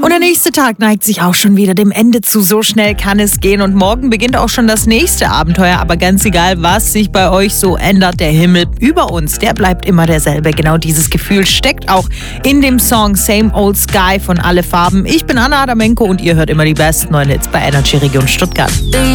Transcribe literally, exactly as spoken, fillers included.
Und der nächste Tag neigt sich auch schon wieder dem Ende zu. So schnell kann es gehen. Und morgen beginnt auch schon das nächste Abenteuer. Aber ganz egal, was sich bei euch so ändert, der Himmel über uns, der bleibt immer derselbe. Genau dieses Gefühl steckt auch in dem Song Same Old Sky von Alle Farben. Ich bin Anna Adamenko und ihr hört immer die besten neuen Hits bei Energy Region Stuttgart.